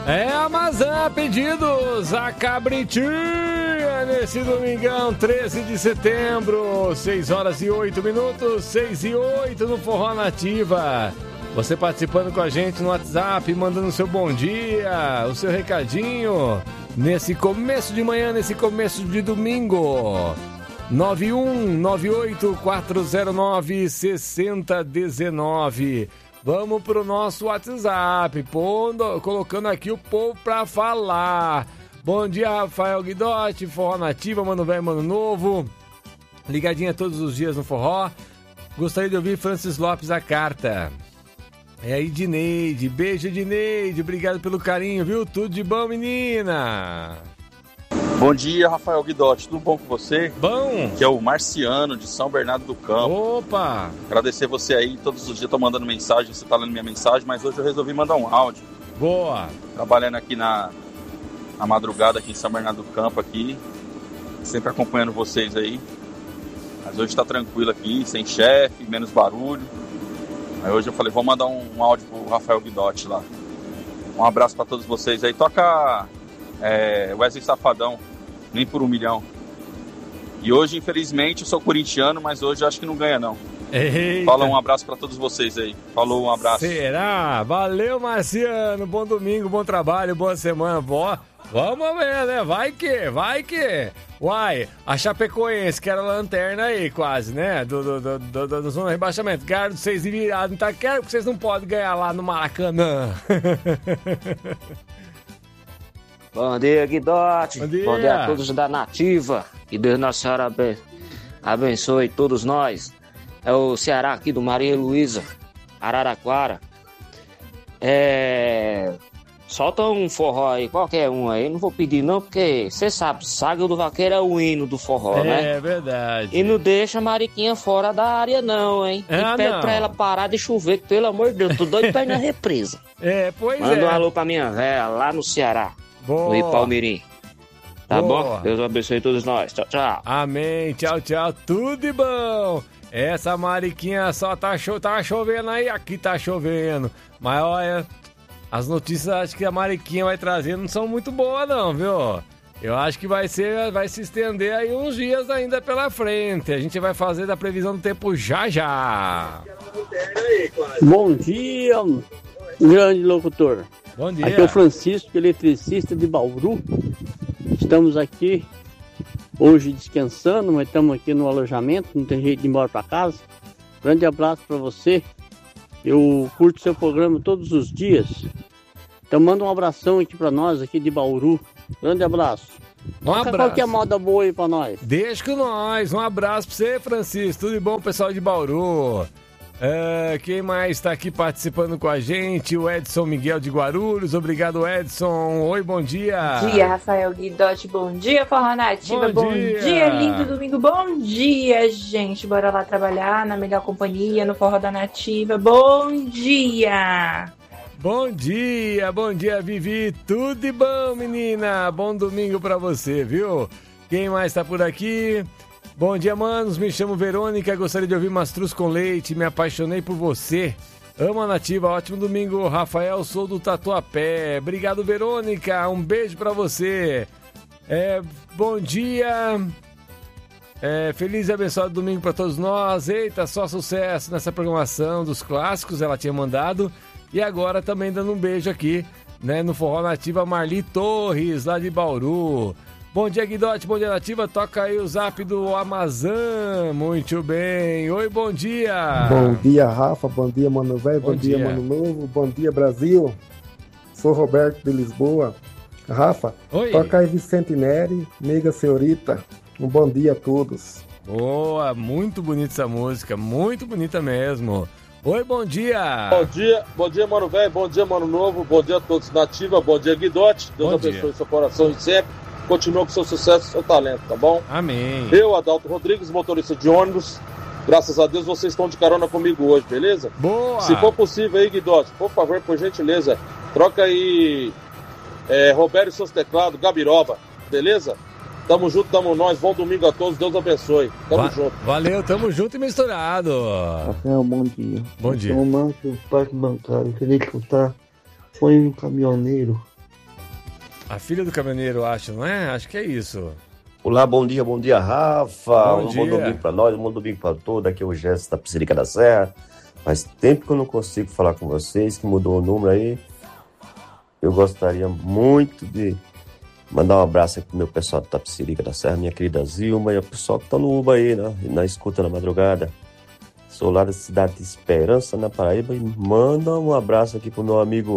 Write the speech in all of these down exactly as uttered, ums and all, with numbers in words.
É Amazon Pedidos, a cabritinha nesse domingão, treze de setembro, seis horas e oito minutos, seis e oito no Forró Nativa. Você participando com a gente no WhatsApp, mandando o seu bom dia, o seu recadinho, nesse começo de manhã, nesse começo de domingo. nove um nove oito quatro zero nove seis zero um nove. Vamos pro nosso WhatsApp, pondo, colocando aqui o povo pra falar. Bom dia, Rafael Guidotti, Forró Nativa, Mano Velho, Mano Novo. Ligadinha todos os dias no Forró. Gostaria de ouvir Francis Lopes a carta. É aí, Dineide. Beijo, Dineide. Obrigado pelo carinho, viu? Tudo de bom, menina. Bom dia, Rafael Guidotti, tudo bom com você? Bom! Que é o Marciano, de São Bernardo do Campo. Opa! Agradecer você aí, todos os dias tô mandando mensagem, você tá lendo minha mensagem, mas hoje eu resolvi mandar um áudio. Boa! Trabalhando aqui na, na madrugada aqui em São Bernardo do Campo aqui, sempre acompanhando vocês aí. Mas hoje tá tranquilo aqui, sem chefe, menos barulho. Aí hoje eu falei, vou mandar um, um áudio pro Rafael Guidotti lá. Um abraço pra todos vocês aí. Toca é, Wesley Safadão, nem por um milhão. E hoje, infelizmente, eu sou corintiano, mas hoje eu acho que não ganha, não. Eita. Fala, um abraço pra todos vocês aí. Falou, um abraço. Será? Valeu, Marciano. Bom domingo, bom trabalho, boa semana. Boa. Vamos ver, né? Vai que, vai que. Uai, a Chapecoense, que era a lanterna aí, quase, né? Do, do, do, do, do, do zona de rebaixamento. Ganharam vocês de virado em Itaquera, porque vocês não podem ganhar lá no Maracanã. Bom dia, Guidotti. Bom dia. Bom dia a todos da Nativa. Que Deus Nossa Senhora aben- abençoe todos nós. É o Ceará aqui do Maria Luísa, Araraquara. É... Solta um forró aí, qualquer um aí. Não vou pedir não, porque você sabe, Saga do Vaqueiro é o hino do forró, é, né? É verdade. E não deixa a Mariquinha fora da área não, hein? E Ah, pede não. pra ela parar de chover, que pelo amor de Deus, tô doido pra ir na represa. É, pois Manda é. um alô pra minha véia lá no Ceará. Boa. No Ipalmirim. Tá Boa. bom? Deus abençoe todos nós. Tchau, tchau. Amém, tchau, tchau, tudo de bom. Essa Mariquinha só tá, cho- tá chovendo aí, aqui tá chovendo. Mas olha, as notícias acho que a Mariquinha vai trazer não são muito boas não, viu? Eu acho que vai ser, vai se estender aí uns dias ainda pela frente. A gente vai fazer da previsão do tempo já já. Bom dia, grande locutor. Bom dia. Aqui é o Francisco, eletricista de Bauru. Estamos aqui hoje descansando, mas estamos aqui no alojamento, não tem jeito de ir embora para casa. Grande abraço para você. Eu curto seu programa todos os dias. Então manda um abração aqui para nós, aqui de Bauru. Grande abraço. Um Toca abraço. qualquer moda boa aí para nós. Deixa com nós. Um abraço pra você, Francisco. Tudo de bom, pessoal de Bauru. É, quem mais está aqui participando com a gente? O Edson Miguel de Guarulhos. Obrigado, Edson. Oi, bom dia. Bom dia, Rafael Guidotti. Bom dia, Forró Nativa. Bom Bom, dia. dia, lindo domingo. Bom dia, gente. Bora lá trabalhar na melhor companhia, no Forró da Nativa. Bom dia. Bom dia, bom dia, Vivi. Tudo de bom, menina. Bom domingo pra você, viu? Quem mais tá por aqui? Bom dia, manos. Me chamo Verônica. Gostaria de ouvir Mastruz com Leite. Me apaixonei por você. Amo a Nativa. Ótimo domingo, Rafael. Sou do Tatuapé. Obrigado, Verônica. Um beijo pra você. É, bom dia. É, feliz e abençoado domingo pra todos nós. Eita, só sucesso nessa programação dos clássicos. Ela tinha mandado. E agora também dando um beijo aqui, né, no Forró Nativa, Marli Torres, lá de Bauru. Bom dia, Guidotti, bom dia, Nativa. Toca aí o zap do Amazon. Muito bem. Oi, bom dia. Bom dia, Rafa. Bom dia, Mano Velho. Bom, Bom dia, dia. Mano Novo. Bom dia, Brasil. Sou Roberto de Lisboa. Rafa, Oi. toca aí Vicente Neri, Nega Senhorita. Um bom dia a todos. Boa, muito bonita essa música, muito bonita mesmo. Oi, bom dia. Bom dia, bom dia, Mano Velho, bom dia, Mano Novo, bom dia a todos Nativa, bom dia, Guidotti. Deus Bom abençoe dia. seu coração e sempre. Continua com seu sucesso e seu talento, tá bom? Amém. Eu, Adalto Rodrigues, motorista de ônibus. Graças a Deus vocês estão de carona comigo hoje, beleza? Boa. Se for possível aí, Guidotti, por favor, por gentileza, troca aí é, Roberto e seus teclados, Gabiroba, beleza? Tamo junto, tamo nós, bom domingo a todos, Deus abençoe. Tamo Va- junto. Valeu, tamo junto e misturado. Rafael, bom dia. Bom dia. Eu sou o Márcio, parque bancário. Queria escutar Foi um Caminhoneiro A filha do caminhoneiro, acho, não é? Acho que é isso. Olá, bom dia, bom dia, Rafa. Bom um dia. bom domingo pra nós, um bom domingo pra todos. Aqui é o Gerson da Psirica da Serra. Faz tempo que eu não consigo falar com vocês, que mudou o número aí. Eu gostaria muito de mandar um abraço aqui pro meu pessoal da Psirica da Serra, minha querida Zilma e o pessoal que tá no Uba aí, né? Na escuta na madrugada. Sou lá da cidade de Esperança, na Paraíba, e manda um abraço aqui pro meu amigo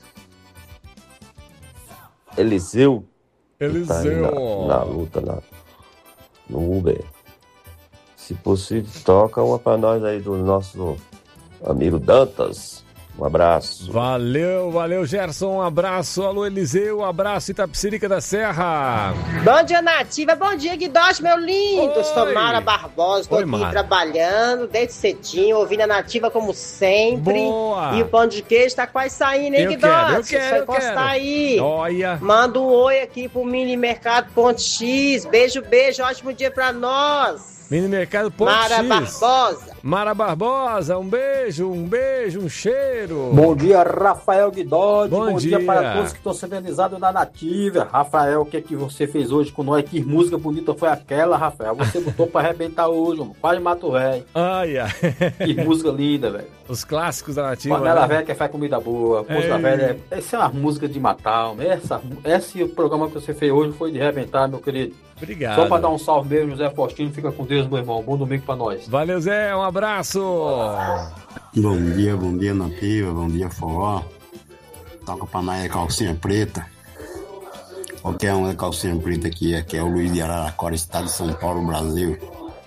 Eliseu. Eliseu. Tá aí na, na luta lá no Uber. Se possível, toca uma pra nós aí do nosso amigo Dantas. Um abraço. Valeu, valeu, Gerson. Um abraço. Alô, Eliseu. Um abraço, Itapecerica da Serra. Bom dia, Nativa. Bom dia, Guidoche, meu lindo. Oi. Sou Mara Barbosa. Estou Oi, aqui Mara. trabalhando desde cedinho, ouvindo a Nativa como sempre. Boa. E o pão de queijo tá quase saindo, hein, Eu Guidoche? quero, eu quero, Só eu encostar quero. aí. Olha. Manda um oi aqui pro Mini Mercado Ponte X. Beijo, beijo. Ótimo dia pra nós. Mini Mercado Ponte Mara X. Barbosa. Mara Barbosa, um beijo, um beijo, um cheiro. Bom dia, Rafael Guidode. Bom Bom, dia. dia. para todos que estão sintonizados na Nativa. Rafael, o que é que você fez hoje com nós? Que música bonita foi aquela, Rafael? Você botou pra arrebentar hoje, mano. Quase mato velho. Ai, ai. Que música linda, velho. Os clássicos da Nativa. Panela né? velha que faz comida boa. Música Ei. velha. Essa é uma música de matar, homem. Essa, esse programa que você fez hoje foi de arrebentar, meu querido. Obrigado. Só pra dar um salve mesmo, José Faustino. Fica com Deus, meu irmão. Bom domingo pra nós. Valeu, Zé. Um abraço. Bom dia, bom dia, Nativa, bom dia, forró. Toca pra nós a calcinha preta. Qualquer um é calcinha preta aqui, aqui é o Luiz de Araraquara, estado de São Paulo, Brasil.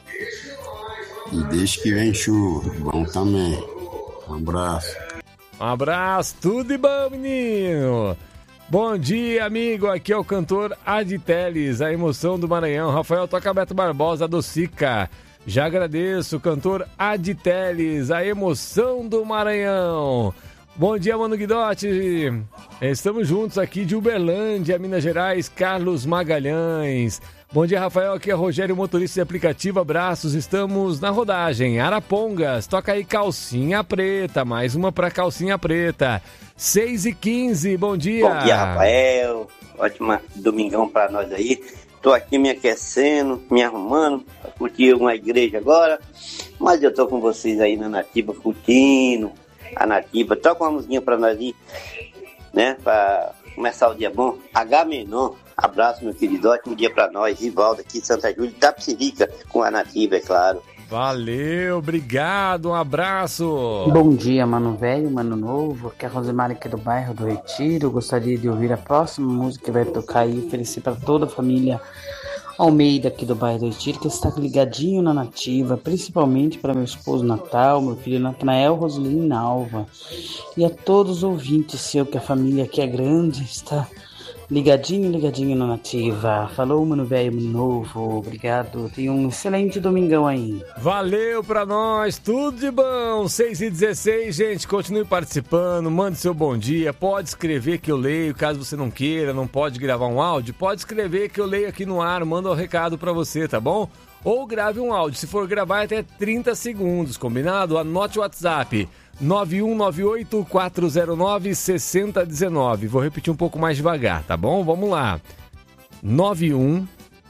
E desde que vem chuva, bom também. Um abraço. Um abraço, tudo de bom, menino. Bom dia, amigo. Aqui é o cantor Aditeles, a emoção do Maranhão. Rafael toca Beto Barbosa do Sica. Já agradeço, cantor Aditeles, a emoção do Maranhão. Bom dia, Mano Guidotti. Estamos juntos aqui de Uberlândia, Minas Gerais, Carlos Magalhães. Bom dia, Rafael. Aqui é Rogério, motorista de aplicativo. Abraços. Estamos na rodagem. Arapongas. Toca aí Calcinha Preta. Mais uma pra Calcinha Preta. seis e quinze. Bom dia. Bom dia, Rafael. Ótima domingão pra nós aí. Tô aqui me aquecendo, me arrumando pra curtir uma igreja agora. Mas eu tô com vocês aí na Nativa, curtindo a Nativa. Toca uma musiquinha pra nós aí, né? Pra começar o dia bom. H menor. Abraço, meu querido. Ótimo dia pra nós. Rivaldo aqui de Santa Júlia, Itapecerica, com a Nativa, é claro. Valeu, obrigado, um abraço. Bom dia, mano velho, mano novo. Aqui é a Rosemary aqui do bairro do Retiro. Gostaria de ouvir a próxima música que vai tocar aí. Oferecer para toda a família Almeida aqui do bairro do Retiro, que está ligadinho na Nativa, principalmente para meu esposo Natal, meu filho Natanael, Rosilene e Nalva. E a todos os ouvintes seu, que a família aqui é grande, está ligadinho, ligadinho na Nativa. Falou, mano velho, mano novo. Obrigado. Tenha um excelente domingão aí. Valeu pra nós, tudo de bom. seis e dezesseis, gente, continue participando, mande seu bom dia, pode escrever que eu leio, caso você não queira, não pode gravar um áudio, pode escrever que eu leio aqui no ar, manda um recado pra você, tá bom? Ou grave um áudio, se for gravar até trinta segundos, combinado? Anote o WhatsApp. nove um nove oito, quatro zero nove, seis zero um nove. Vou repetir um pouco mais devagar, tá bom? Vamos lá. nove um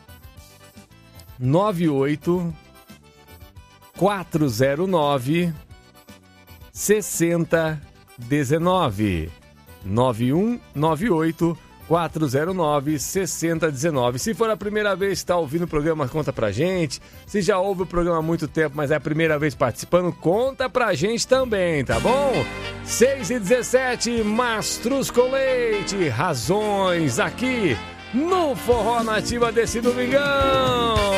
nove oito, quatro zero nove, seis zero um nove. nove um nove oito, quatro zero nove, seis zero um nove. Se for a primeira vez que está ouvindo o programa, conta pra gente. Se já ouve o programa há muito tempo, mas é a primeira vez participando, conta pra gente também, tá bom? seis e dezessete, Mastros com Leite, Razões, aqui no Forró Nativa desse domingão.